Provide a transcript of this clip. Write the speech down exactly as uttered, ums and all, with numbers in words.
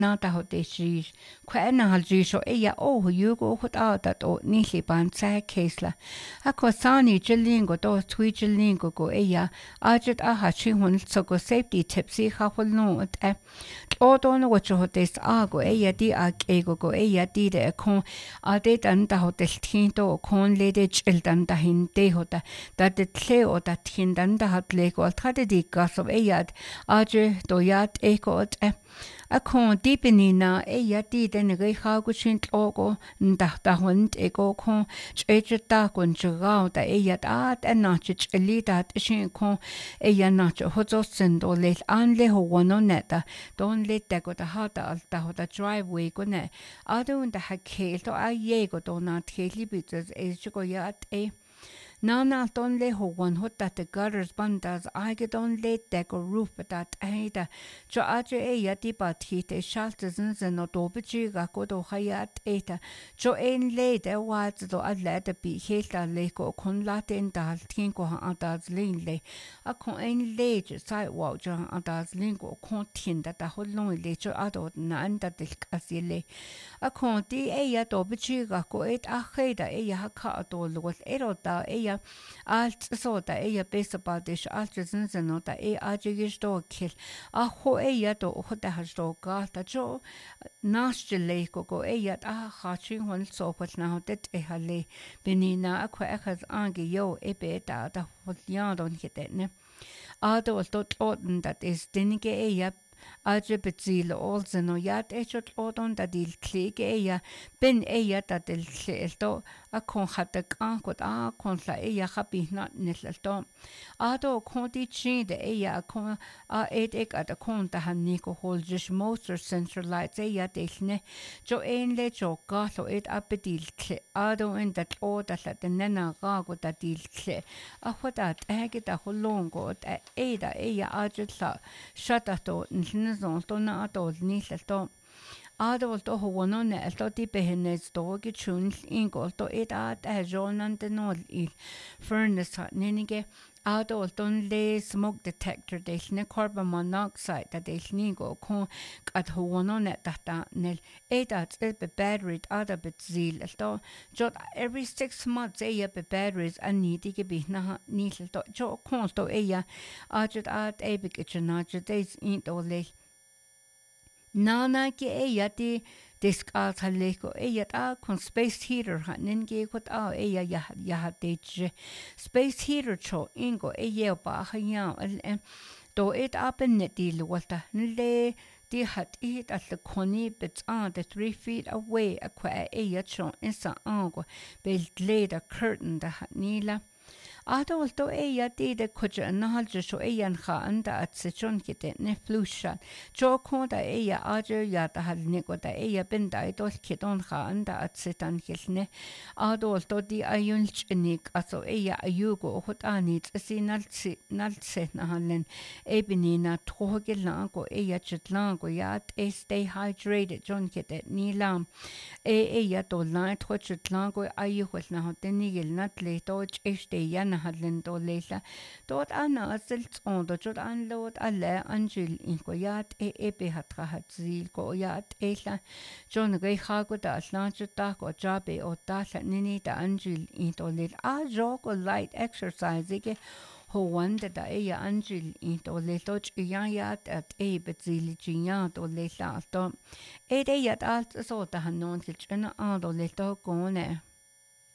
na ta ho de shi kwa na hal ji sho e ya o yu go hot a ta to ni li ban sa case la a ko sani jilin go to twi jilin go go e ya a jit a ha chi hun so go safety tips i ha hol no at e o do no what ho des a go e ya di a ke go go e ya di de ko a de dan ta ho del tin to kon le de chil dan ta hin de ho ta da de tle o da tin dan da hat le go ta de di ga so e ya a je do ya e ko at e a kon dipini na e ya di de ne ge ha gu chin to go nda ta hun e go kon che che ta kon che ga da e ya da ta na che li da shin kon e ya na che ho zo sen do le an le ho wono ne da don le ta go da ha da da ho da driveway go ne a do da ha ke to a ye go do na ke li bi e che go ya e na na don le ho one hot that the gutters bandas I get on late deck or roof but that aida jo aje e ya di ba thi te shalters n no do bi ga go do hayat eta jo en le de wa do a le de bi helta le go kon la den dal tin go a da lin le a kon en le je sai wa jo a da lin go kon tin da da ho long le jo a do na an da del kasile a kon di e ya do bi ga go et a kheda e ya ka do lo e ro da e alt so da e best about this alt zin no da e a je sto kill a ho e ya do ho da ha sto ga da jo nas le go go e ya a ha chi hon so pat na det e ha le benina a kwa a has ange yo e be da da ho ya don hite ne a do to to that is dinge e ya Aje bezile also no yat echot odon da dil klege eya ben eya da del chelto a kon hatte kan kot a kon la eya happy not neselto a do kon di chi de eya kon a et ek at kon da han niko hol just motor centralized eya delne jo en le jo ga so et a bedil kle a do en dat o da la den na ga go da dil kle a hodat ege da holongo da e da eya a jet la shata to nizon to na to ni to adol to ho no ne to ti behenes to ge chun in go to et at a jonan de no il furnace nenige adol ton le smoke detector de ne carbon monoxide da de ni go ko at ho no ne ta ta nel et at be battery other bit zil to jot every six months e be batteries and need ge bi na ni to jo ko to e ya a jot at e be ge na jot is in to le Nana ke e yati diska thaleko e yata kon space heater hanin ge kot a e ya ya ya de space heater cho ingo e ye ba hanya do it up in the wata le di hat it at the koni bits on the three feet away a kwa e ya cho insa ango bel leda curtain da nila Adol to e ya di de kuja nahal jo e yan kha anda at se chon kite ne flusha jo ko da e ya ajo ya da hal ne ko da e ya ben da to kiton kha anda at se tan kilne adol to di ayun chnik aso e ya ayugo hot ani tsinal tsi nal se na halen e binina troge la ko e ya chitlan ko ya e stay hydrated jon kite ni lam e e ya to la tro chitlan ko ayu hol na hot ni gel nat le to e stay ya na hadlen to leila dort ana asel on do jot an lot alle angel in ko yat e e be hatra hat zil ko yat e la jon ge kha ko da slan ta ko jabe o ta la nini da angel in to le a jo ko light exercise ge ho wanda da e ya angel in to le to ya yat at e be zil jinya to le la to e de yat alt so da hanon til chena a do le to ko ne